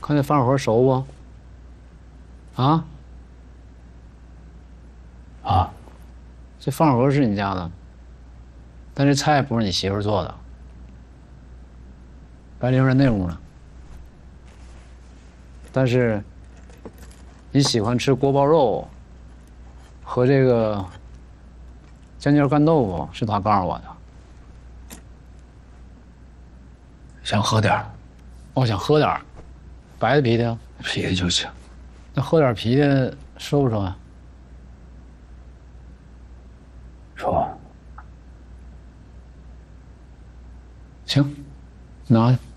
看这饭盒熟不？啊？ 啊， 这饭盒是你家的，但这菜不是你媳妇做的。白灵在那屋呢。但是你喜欢吃锅包肉和这个尖椒干豆腐，是他告诉我的。 想喝点儿， 我想喝点儿，白的啤的， 啤的就行。 那喝点啤的说不说呀？ 说， 行，拿去。